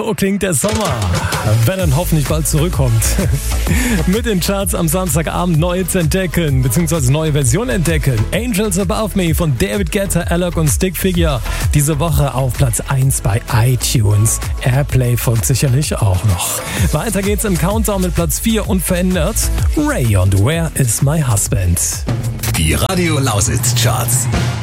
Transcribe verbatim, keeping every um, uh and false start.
So klingt der Sommer, wenn er hoffentlich bald zurückkommt. Mit den Charts am Samstagabend neu zu entdecken, beziehungsweise neue Version entdecken. Angels Above Me von David Guetta, Alok und Stick Figure. Diese Woche auf Platz eins bei iTunes. Airplay folgt sicherlich auch noch. Weiter geht's im Countdown mit Platz vier unverändert. Ray und Where is my husband? Die Radio Lausitz Charts.